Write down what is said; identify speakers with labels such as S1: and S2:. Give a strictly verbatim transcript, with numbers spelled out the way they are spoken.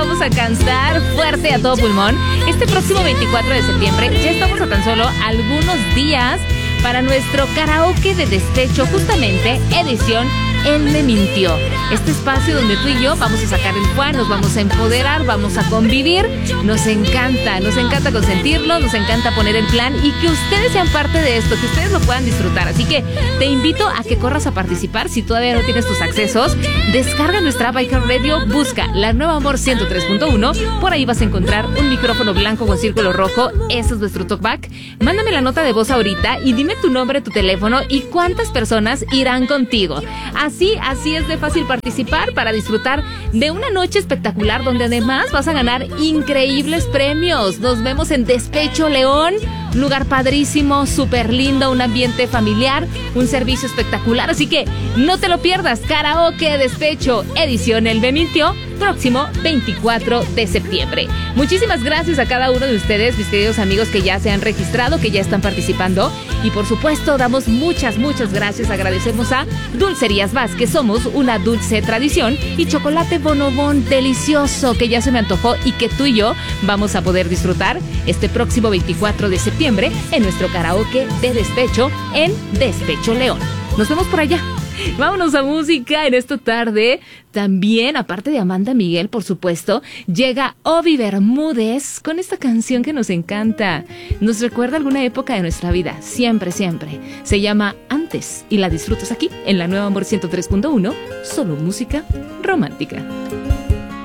S1: vamos a cantar fuerte a todo pulmón. Este próximo veinticuatro de septiembre ya estamos a tan solo algunos días para nuestro karaoke de despecho, justamente edición Él me mintió. Este espacio donde tú y yo vamos a sacar el Juan, nos vamos a empoderar, vamos a convivir. Nos encanta, nos encanta consentirlo, nos encanta poner el plan y que ustedes sean parte de esto, que ustedes lo puedan disfrutar. Así que te invito a que corras a participar. Si todavía no tienes tus accesos, descarga nuestra app Radio, busca La Nueva Amor ciento tres punto uno. Por ahí vas a encontrar un micrófono blanco con círculo rojo. Ese es nuestro talkback. Mándame la nota de voz ahorita y dime tu nombre, tu teléfono y cuántas personas irán contigo. Así, así es de fácil participar para disfrutar de una noche espectacular donde además vas a ganar increíbles premios. Nos vemos en Despecho León, lugar padrísimo, súper lindo, un ambiente familiar, un servicio espectacular. Así que no te lo pierdas. Karaoke Despecho, edición El Me Mintió, próximo veinticuatro de septiembre. Muchísimas gracias a cada uno de ustedes, mis queridos amigos que ya se han registrado, que ya están participando. Y por supuesto, damos muchas, muchas gracias. Agradecemos a Dulcerías Vázquez, somos una dulce tradición, y chocolate bonobón delicioso que ya se me antojó y que tú y yo vamos a poder disfrutar este próximo veinticuatro de septiembre en nuestro karaoke de despecho en Despecho León. Nos vemos por allá. Vámonos a música en esta tarde. También, aparte de Amanda Miguel, por supuesto, llega Obi Bermúdez con esta canción que nos encanta. Nos recuerda alguna época de nuestra vida, siempre, siempre. Se llama Antes y la disfrutas aquí en La Nueva Amor ciento tres punto uno, solo música romántica.